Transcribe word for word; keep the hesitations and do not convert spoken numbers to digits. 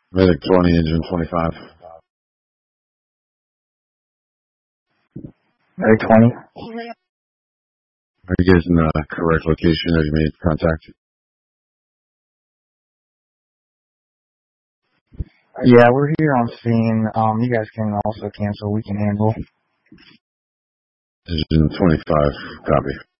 Medic twenty, engine twenty-five. Medic twenty. Are you guys in the correct location? Have you made contact? Yeah, we're here on scene. Um, you guys can also cancel. We can handle. Engine twenty-five, copy.